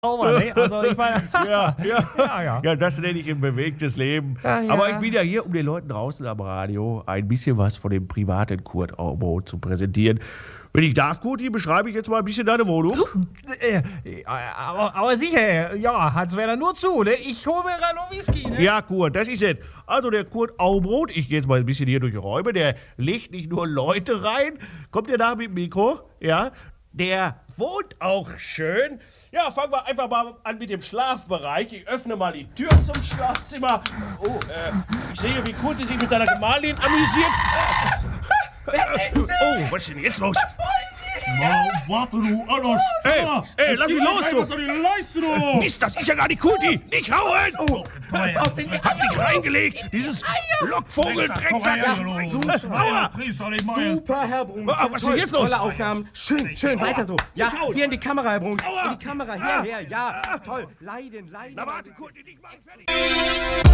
sauber, ne? Also ich meine, Ja, das nenne ich ein bewegtes Leben. Ja. Aber ich bin ja hier, um den Leuten draußen am Radio ein bisschen was von dem privaten Kurt Aubrot zu präsentieren. Wenn ich darf, Kurti, beschreibe ich jetzt mal ein bisschen deine Wohnung. aber sicher, ja, Hans-Werner, nur zu, ne? Ich hole mir gerade noch Whisky, ne? Ja, Kurt, das ist es. Also der Kurt Aubrot, ich gehe jetzt mal ein bisschen hier durch die Räume, der legt nicht nur Leute rein. Kommt der da mit dem Mikro? Ja. Der wohnt auch schön. Ja, fangen wir einfach mal an mit dem Schlafbereich. Ich öffne mal die Tür zum Schlafzimmer. Oh, ich sehe, wie Kurti sich mit seiner Gemahlin amüsiert. Oh, was ist denn jetzt los? Warte, du Anna. Ey, lass mich los, du! Was soll die Leiste, du? Mist, das ist ja gar nicht Kurti! Nicht hauen! Hab dich reingelegt! Dieses Lockvogel-Drecksack! Aua! Super, Herr Bruns. Was ist denn jetzt los? Tolle Aufnahmen. Schön, weiter so. Ja, hier in die Kamera, Herr Bruns. In die Kamera, hierher. Ja, toll. Leiden. Na warte, Kurti, nicht mal fertig!